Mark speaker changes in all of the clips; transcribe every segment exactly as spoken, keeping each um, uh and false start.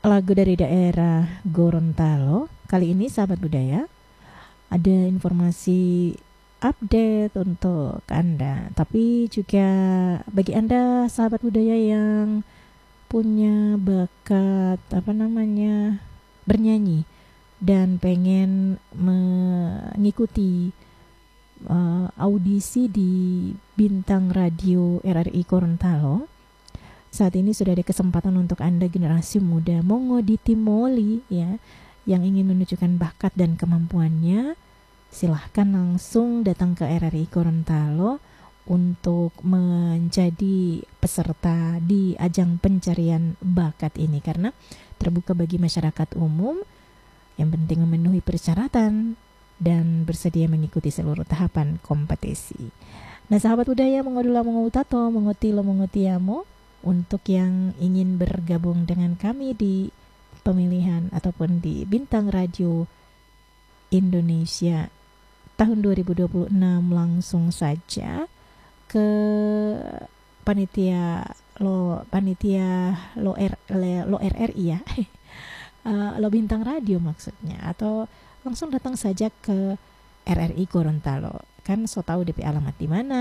Speaker 1: lagu dari daerah Gorontalo. Kali ini sahabat budaya ada informasi update untuk Anda, tapi juga bagi Anda sahabat budaya yang punya bakat apa namanya bernyanyi dan pengen mengikuti uh, audisi di Bintang Radio R R I Gorontalo. Saat ini sudah ada kesempatan untuk Anda generasi muda Mongo di Timoli ya, yang ingin menunjukkan bakat dan kemampuannya. Silahkan langsung datang ke R R I Gorontalo untuk menjadi peserta di ajang pencarian bakat ini, karena terbuka bagi masyarakat umum. Yang penting memenuhi persyaratan dan bersedia mengikuti seluruh tahapan kompetisi. Nah sahabat budaya, mengodula mengutato mengutilo mengutiamo, untuk yang ingin bergabung dengan kami di pemilihan ataupun di Bintang Radio Indonesia tahun dua ribu dua puluh enam, langsung saja ke panitia lo panitia lo R lo R R I ya. uh, lo Bintang Radio maksudnya, atau langsung datang saja ke R R I Gorontalo. Kan so tahu D P alamat di mana.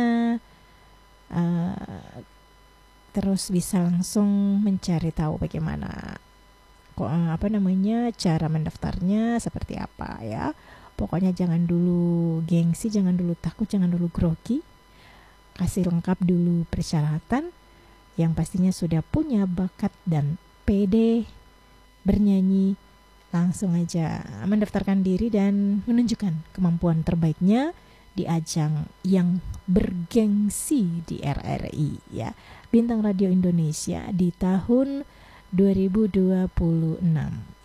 Speaker 1: Uh, terus bisa langsung mencari tahu bagaimana kok apa namanya cara mendaftarnya seperti apa ya. Pokoknya jangan dulu gengsi, jangan dulu takut, jangan dulu grogi. Kasih lengkap dulu persyaratan, yang pastinya sudah punya bakat dan pede bernyanyi. Langsung aja mendaftarkan diri dan menunjukkan kemampuan terbaiknya di ajang yang bergengsi di R R I ya, Bintang Radio Indonesia di tahun dua ribu dua puluh enam.